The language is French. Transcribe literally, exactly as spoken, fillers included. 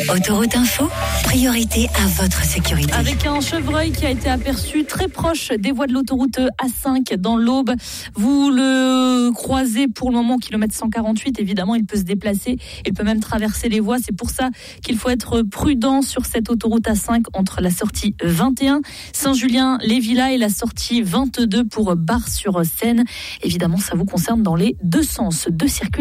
Autoroute Info, priorité à votre sécurité. Avec un chevreuil qui a été aperçu très proche des voies de l'autoroute A cinq dans l'Aube. Vous le croisez pour le moment au kilomètre cent quarante-huit. Évidemment, il peut se déplacer. Il peut même traverser les voies. C'est pour ça qu'il faut être prudent sur cette autoroute A cinq entre la sortie vingt et un, Saint-Julien-les-Villas et la sortie vingt-deux pour Bar-sur-Seine. Évidemment, ça vous concerne dans les deux sens de circulation.